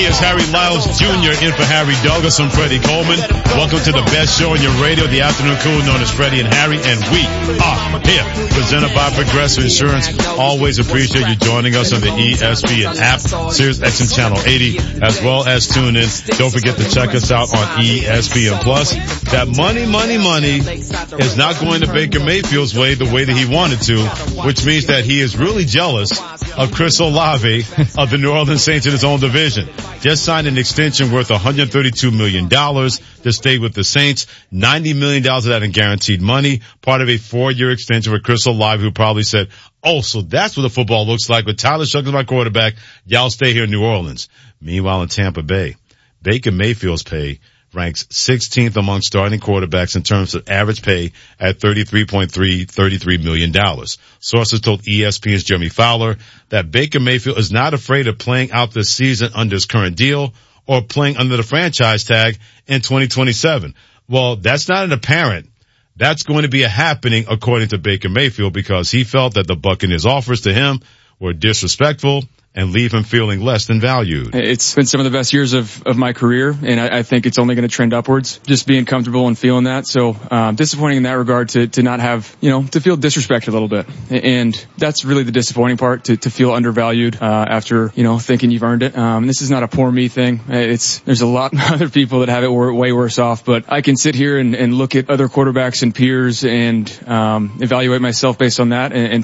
Here's Harry Lyles Jr. in for Harry Douglas. I'm Freddie Coleman. Welcome to the best show on your radio, the afternoon crew known as Freddie and Harry, and we are here, presented by Progressive Insurance. Always appreciate you joining us on the ESPN app, Sirius XM Channel 80, as well as tune in. Don't forget to check us out on ESPN Plus. That money is not going to Baker Mayfield's way the way that he wanted to, which means that he is really jealous of Chris Olave of the New Orleans Saints in his own division. Just signed an extension worth $132 million to stay with the Saints. $90 million of that in guaranteed money, part of a 4-year extension with Chris Olave, who probably said, oh, so that's what the football looks like with Tyler Shough as my quarterback. Y'all stay here in New Orleans. Meanwhile, in Tampa Bay, Baker Mayfield's pay ranks 16th among starting quarterbacks in terms of average pay at $33 million. Sources told ESPN's Jeremy Fowler that Baker Mayfield is not afraid of playing out this season under his current deal or playing under the franchise tag in 2027. Well, that's not an apparent. That's going to be a happening according to Baker Mayfield, because he felt that the Buccaneers' offers to him were disrespectful and leave him feeling less than valued. It's been some of the best years of my career, and I think it's only going to trend upwards, just being comfortable and feeling that. So, disappointing in that regard to not have, to feel disrespected a little bit. And that's really the disappointing part, to feel undervalued, after, thinking you've earned it. This is not a poor me thing. There's a lot of other people that have it way worse off, but I can sit here and look at other quarterbacks and peers and, evaluate myself based on that and